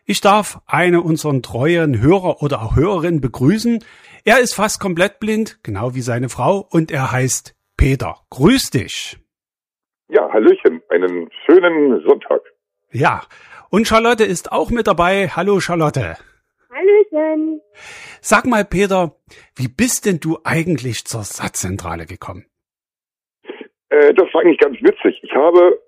Ich darf einen unserer treuen Hörer oder auch Hörerin begrüßen. Er ist fast komplett blind, genau wie seine Frau, und er heißt Peter. Grüß dich. Ja, hallöchen, einen schönen Sonntag. Ja, und Charlotte ist auch mit dabei. Hallo Charlotte. Hallöchen. Sag mal Peter, wie bist denn du eigentlich zur Satzzentrale gekommen? Das war eigentlich ganz witzig. Ich habe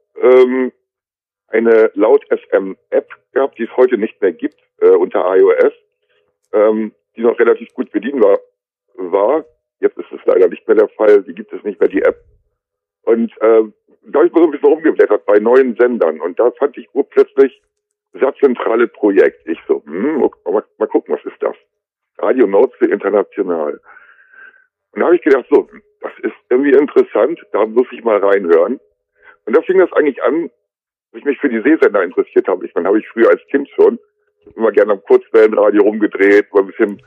eine Laut-FM-App gehabt, die es heute nicht mehr gibt, unter iOS, die noch relativ gut bedienbar war. Jetzt ist es leider nicht mehr der Fall, die gibt es nicht mehr, die App. Und da habe ich mal so ein bisschen rumgeblättert bei neuen Sendern und da fand ich urplötzlich Satzzentrale Projekt. Ich so, mal gucken, was ist das? Radio Nordsee International. Und da habe ich gedacht, so, das ist irgendwie interessant, da muss ich mal reinhören. Und da fing das eigentlich an, dass ich mich für die Seesender interessiert habe. Ich meine, habe ich früher als Kind schon immer gerne am Kurzwellenradio rumgedreht, mal ein bisschen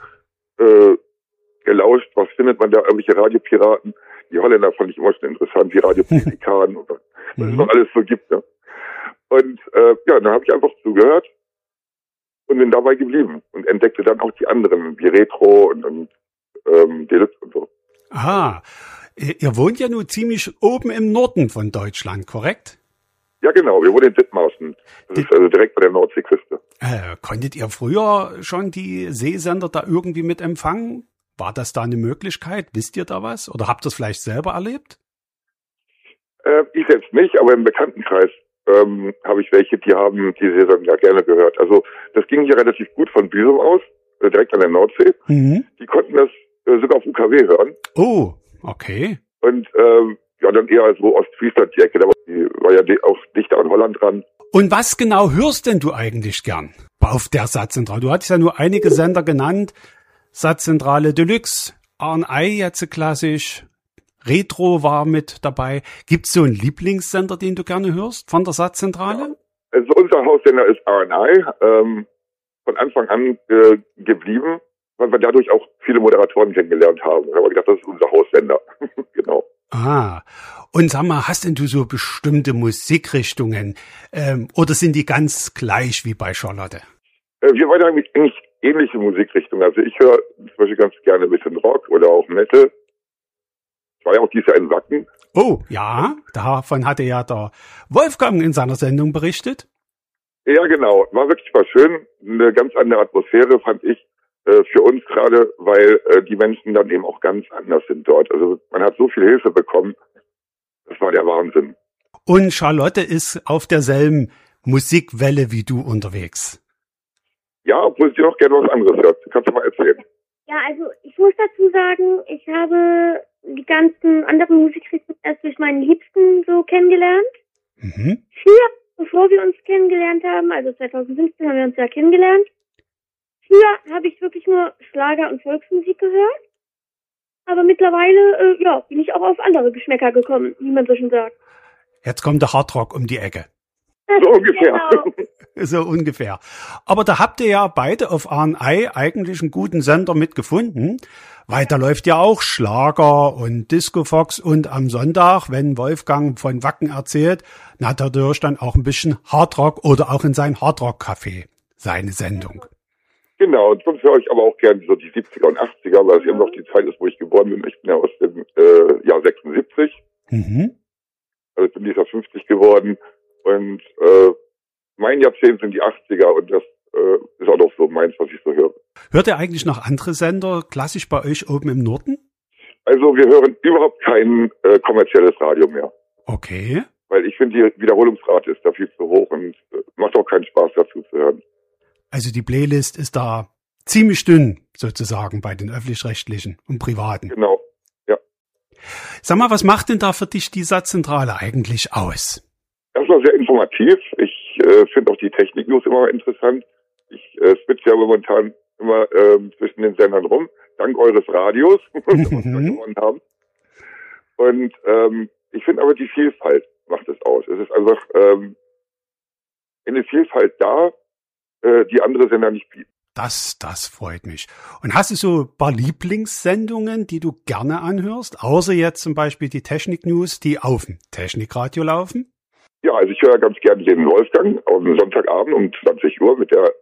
gelauscht, was findet man da, irgendwelche Radiopiraten. Die Holländer fand ich immer schon interessant, die Radiopelikan und was es noch alles so gibt. Ne? Und dann habe ich einfach zugehört und bin dabei geblieben und entdeckte dann auch die anderen, wie Retro und Deluxe und so. Ah, ihr wohnt ja nun ziemlich oben im Norden von Deutschland, korrekt? Ja, genau. Wir wohnen in Dithmarschen. Das ist also direkt bei der Nordseeküste. Konntet ihr früher schon die Seesender da irgendwie mit empfangen? War das da eine Möglichkeit? Wisst ihr da was? Oder habt ihr es vielleicht selber erlebt? Ich selbst nicht, aber im Bekanntenkreis habe ich welche, die haben die Seesender gerne gehört. Also das ging hier relativ gut von Büsum aus, direkt an der Nordsee. Mhm. Die konnten das sogar auf UKW hören. Oh, okay. Und dann eher so Ostfriesland die Ecke, da war ja auch dichter an Holland dran. Und was genau hörst denn du eigentlich gern auf der Satzzentrale? Du hattest ja nur einige Sender genannt. Satzzentrale Deluxe, R&I jetzt klassisch, Retro war mit dabei. Gibt's so einen Lieblingssender, den du gerne hörst von der Satzzentrale? Ja. Also unser Haussender ist R&I, von Anfang an geblieben, weil wir dadurch auch viele Moderatoren kennengelernt haben. Da haben wir gedacht, das ist unser Haussender. Genau. Ah, und sag mal, hast denn du so bestimmte Musikrichtungen oder sind die ganz gleich wie bei Charlotte? Wir beide haben eigentlich ähnliche Musikrichtungen. Also ich höre zum Beispiel ganz gerne ein bisschen Rock oder auch Metal. Ich war ja auch dieses Jahr in Wacken. Oh, ja, davon hatte ja der Wolfgang in seiner Sendung berichtet. Ja, genau. War wirklich mal schön. Eine ganz andere Atmosphäre fand ich für uns gerade, weil die Menschen dann eben auch ganz anders sind dort. Also man hat so viel Hilfe bekommen. Das war der Wahnsinn. Und Charlotte ist auf derselben Musikwelle wie du unterwegs. Ja, obwohl sie noch gerne was anderes hört. Kannst du mal erzählen? Ja, also ich muss dazu sagen, ich habe die ganzen anderen Musikrichtungen erst durch meinen Liebsten so kennengelernt. Mhm. Bevor wir uns kennengelernt haben, also 2015 haben wir uns ja kennengelernt. Früher habe ich wirklich nur Schlager und Volksmusik gehört. Aber mittlerweile, bin ich auch auf andere Geschmäcker gekommen, wie man so schon sagt. Jetzt kommt der Hardrock um die Ecke. So ungefähr. Genau. So ungefähr. Aber da habt ihr ja beide auf R&I eigentlich einen guten Sender mitgefunden, weil da läuft ja auch Schlager und Disco Fox und am Sonntag, wenn Wolfgang von Wacken erzählt, hat er natürlich dann auch ein bisschen Hardrock oder auch in sein Hardrock-Café seine Sendung. Genau, und sonst höre ich aber auch gerne so die 70er und 80er, weil es eben noch die Zeit ist, wo ich geboren bin. Ich bin ja aus dem Jahr 76. Mhm. Also ich bin dieses Jahr 50 geworden. Und mein Jahrzehnt sind die 80er und das ist auch noch so meins, was ich so höre. Hört ihr eigentlich noch andere Sender klassisch bei euch oben im Norden? Also wir hören überhaupt kein kommerzielles Radio mehr. Okay. Weil ich finde, die Wiederholungsrate ist da viel zu hoch und macht auch keinen Spaß dazu zu hören. Also die Playlist ist da ziemlich dünn, sozusagen, bei den Öffentlich-Rechtlichen und Privaten. Genau, ja. Sag mal, was macht denn da für dich die Satzzentrale eigentlich aus? Das war sehr informativ. Ich finde auch die Technik-News immer interessant. Ich switche ja momentan immer zwischen den Sendern rum, dank eures Radios, was wir gewonnen haben. Und ich finde aber die Vielfalt macht es aus. Es ist einfach eine Vielfalt da, die andere Sender nicht bieten. Das freut mich. Und hast du so ein paar Lieblingssendungen, die du gerne anhörst, außer jetzt zum Beispiel die Technik-News, die auf dem Technikradio laufen? Ja, also ich höre ganz gerne den Wolfgang am Sonntagabend um 20 Uhr mit der